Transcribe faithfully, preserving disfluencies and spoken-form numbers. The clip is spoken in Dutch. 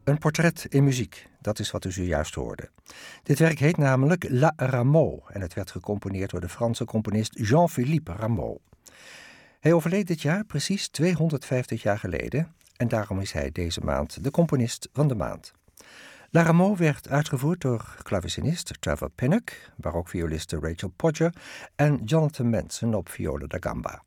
Een portret in muziek, dat is wat u zojuist hoorde. Dit werk heet namelijk La Rameau en het werd gecomponeerd door de Franse componist Jean-Philippe Rameau. Hij overleed dit jaar precies tweehonderdvijftig jaar geleden en daarom is hij deze maand de componist van de maand. La Rameau werd uitgevoerd door klavecinist Trevor Pinnock, barokvioliste Rachel Podger en Jonathan Manson op viola da gamba.